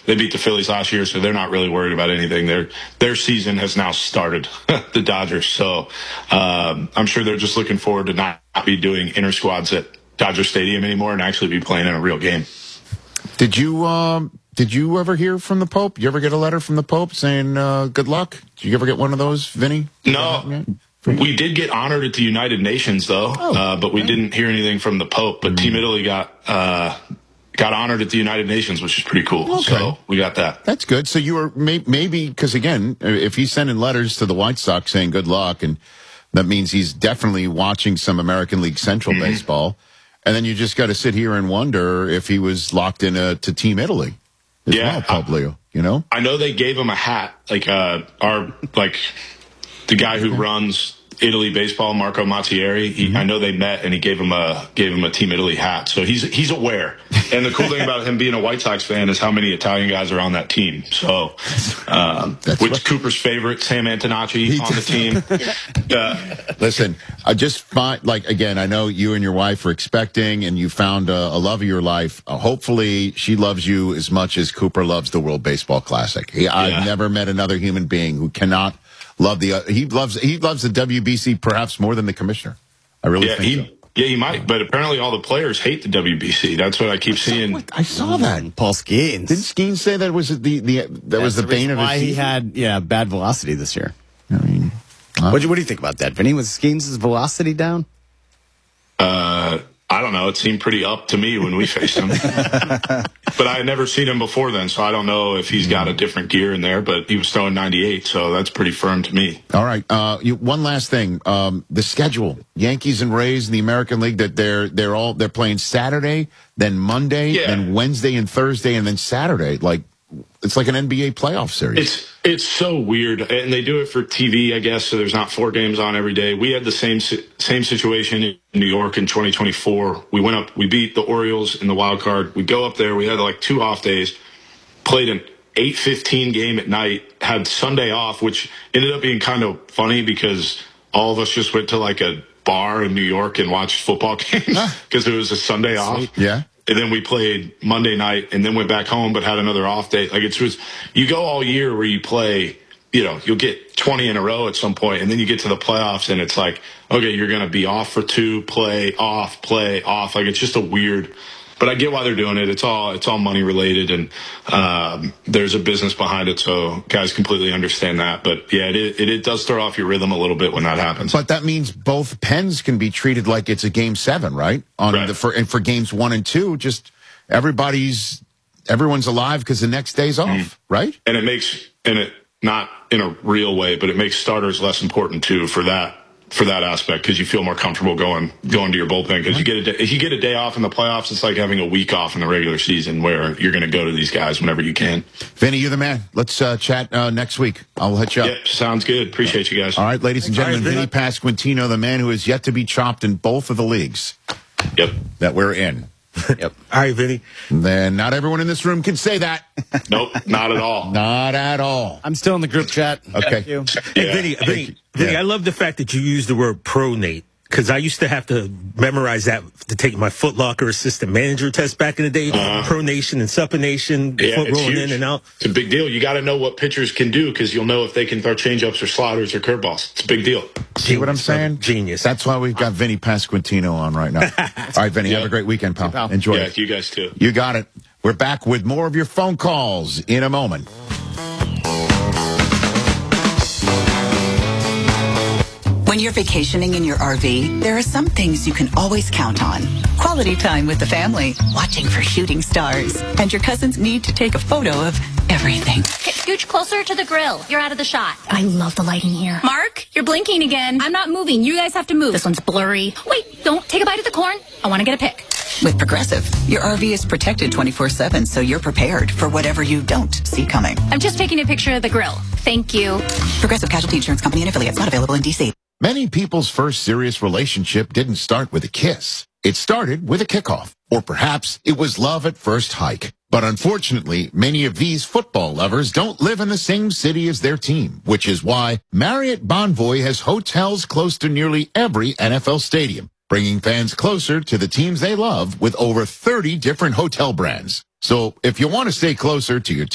They beat the Phillies last year, so they're not really worried about anything. Their season has now started, the Dodgers. So I'm sure they're just looking forward to not be doing inter squads at Dodger Stadium anymore and actually be playing in a real game. Did you ever hear from the Pope? You ever get a letter from the Pope saying good luck? Did you ever get one of those, Vinny? No. We did get honored at the United Nations, though, but we didn't hear anything from the Pope. But Team Italy got honored at the United Nations, which is pretty cool. Okay. So we got that. That's good. So you were maybe, because again, if he's sending letters to the White Sox saying good luck, and that means he's definitely watching some American League Central baseball, and then you just got to sit here and wonder if he was locked in to Team Italy as well, Publio, you know? I know they gave him a hat, the guy who runs Italy baseball, Marco Mattieri. I know they met, and he gave him a Team Italy hat, so he's aware. And the cool thing about him being a White Sox fan is how many Italian guys are on that team. So, Cooper's favorite, Sam Antonacci, on the team. Listen, I just find, again, I know you and your wife are expecting, and you found a love of your life. Hopefully, she loves you as much as Cooper loves the World Baseball Classic. I've never met another human being who cannot love he loves the WBC perhaps more than the commissioner. I really think so. Yeah, he might, but apparently all the players hate the WBC. That's what I keep seeing. I saw that. Paul Skeens. Didn't Skeens say that was the bane of his why season? He had bad velocity this year. I mean, what do you think about that, Vinny? Was Skeens' velocity down? I don't know. It seemed pretty up to me when we faced him. But I had never seen him before then, so I don't know if he's got a different gear in there, but he was throwing 98, so that's pretty firm to me. All right. One last thing. The schedule. Yankees and Rays in the American League, that they're playing Saturday, then Monday, then Wednesday and Thursday, and then Saturday. It's like an NBA playoff series. It's so weird, and they do it for TV, I guess, so there's not 4 games on every day. We had the same situation in New York in 2024. We went up, we beat the Orioles in the wild card. We go up there, we had 2 off days, played an 8:15 game at night, had Sunday off, which ended up being kind of funny because all of us just went to a bar in New York and watched football games because it was a Sunday off. Yeah. And then we played Monday night and then went back home, but had another off day. You go all year where you play, you'll get 20 in a row at some point, and then you get to the playoffs and it's okay, you're going to be off for 2, play off. It's just a weird, but I get why they're doing it. It's all money related, and there's a business behind it. So guys completely understand that. But yeah, it does throw off your rhythm a little bit when that happens. But that means both pens can be treated like it's a game 7, right? For games 1 and 2, just everyone's alive because the next day's off, right? And it not in a real way, but it makes starters less important too for that aspect, because you feel more comfortable going to your bullpen, because if you get a day off in the playoffs, it's like having a week off in the regular season where you're going to go to these guys whenever you can. Vinny, you're the man. Let's chat next week. I'll hit you up. Yep, sounds good. Appreciate you guys. All right, ladies and gentlemen, Vinny Pasquantino, the man who is yet to be chopped in both of the leagues that we're in. Yep. All right, Vinny. Then not everyone in this room can say that. Nope, not at all. Not at all. I'm still in the group chat. Okay. Thank you. Hey, Vinny, I love the fact that you use the word pronate, because I used to have to memorize that to take my Foot Locker assistant manager test back in the day. Pronation and supination, foot rolling huge. in and out. It's a big deal. You got to know what pitchers can do, because you'll know if they can throw changeups or sliders or curveballs. It's a big deal. See what I'm saying? Genius. That's why we've got Vinny Pasquantino on right now. All right, Vinny, have a great weekend, pal. Enjoy it. Yeah, you guys too. You got it. We're back with more of your phone calls in a moment. When you're vacationing in your RV, there are some things you can always count on. Quality time with the family, watching for shooting stars, and your cousin's need to take a photo of everything. Okay, scooch closer to the grill. You're out of the shot. I love the lighting here. Mark, you're blinking again. I'm not moving. You guys have to move. This one's blurry. Wait, don't take a bite of the corn. I want to get a pic. With Progressive, your RV is protected 24/7, so you're prepared for whatever you don't see coming. I'm just taking a picture of the grill. Thank you. Progressive Casualty Insurance Company and affiliates, not available in D.C. Many people's first serious relationship didn't start with a kiss. It started with a kickoff. Or perhaps it was love at first hike. But unfortunately, many of these football lovers don't live in the same city as their team, which is why Marriott Bonvoy has hotels close to nearly every NFL stadium, bringing fans closer to the teams they love with over 30 different hotel brands. So if you want to stay closer to your